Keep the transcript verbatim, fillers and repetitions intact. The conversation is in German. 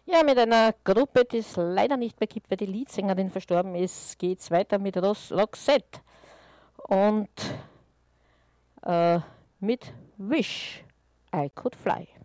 Ja, mit einer Gruppe, die es leider nicht mehr gibt, weil die Leadsängerin verstorben ist, geht es weiter mit Ros Roxette und äh, mit Wish I Could Fly.